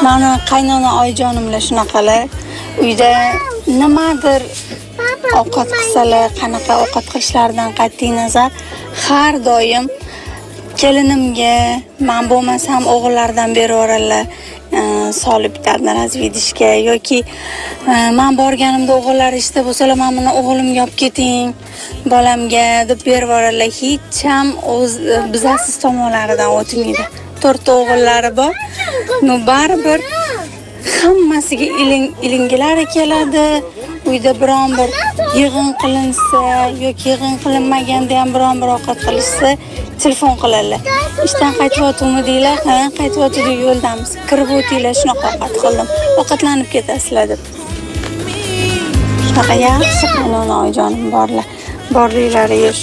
Mani qaynona oyijonimlar shunaqalar. Uyda nimadir ovqat qilsalar, qanaqa ovqat qilishlaridan qat'iy nazar har doim kelinimga, men bo'lmasam o'g'illardan berib yuboradilar. Solib bitadi razvidishga yoki men borganimda o'g'illar ishda bo'lsalar, men buni o'g'limga olib keting, bolamga deb berib yuboradilar. Hech ham o'z bizasiz tomonlaridan o'tmaydi. 4 o'g'illari bor. No baribir hammasiga ilingilari keladi. Uyda biron bir yig'in qilinsa yoki yig'in qilinmaganda ham biron bir ovqat qilishsa, telefon qiladilar. Ishdan qaytyaptimi deylar, ha, qaytyapti yo'ldamiz. Kirib o'tinglar, shunaqa ovqat qildim. Ovqatlanib ketasizlar deb. Shunaqa yaxshi qaynona oyijonim borlar. Borliklari